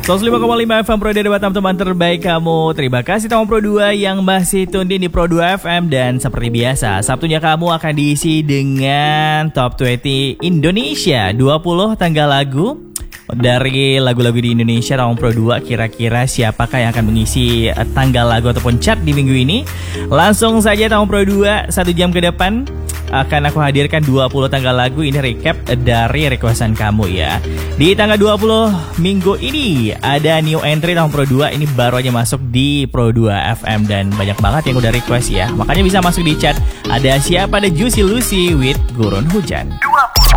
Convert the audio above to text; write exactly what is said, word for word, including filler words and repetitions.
seratus lima koma lima F M Pro dari Batam, teman terbaik kamu. Terima kasih teman Pro dua yang masih tune in di Pro dua F M. Dan seperti biasa, Sabtunya kamu akan diisi dengan Top dua puluh Indonesia, dua puluh tanggal lagu dari lagu-lagu di Indonesia. Tahun Pro dua, kira-kira siapakah yang akan mengisi tanggal lagu ataupun chart di minggu ini? Langsung saja tahun Pro dua, satu jam ke depan akan aku hadirkan dua puluh tanggal lagu. Ini recap dari requestan kamu ya. Di tanggal dua puluh minggu ini ada new entry tahun Pro dua. Ini baru aja masuk di Pro dua F M dan banyak banget yang udah request ya. Makanya bisa masuk di chat. Ada siapa? Ada Juicy Lucy with Gurun Hujan.